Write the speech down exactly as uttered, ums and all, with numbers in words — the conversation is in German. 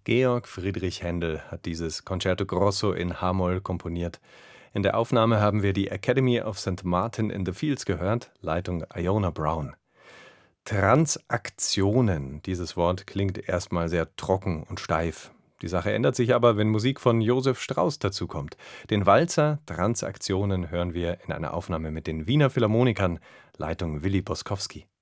Georg Friedrich Händel hat dieses Concerto Grosso in H-Moll komponiert. In der Aufnahme haben wir die Academy of Saint Martin in the Fields gehört, Leitung Iona Brown. Transaktionen, dieses Wort klingt erstmal sehr trocken und steif. Die Sache ändert sich aber, wenn Musik von Josef Strauss dazukommt. Den Walzer Transaktionen hören wir in einer Aufnahme mit den Wiener Philharmonikern, Leitung Willi Boskowski.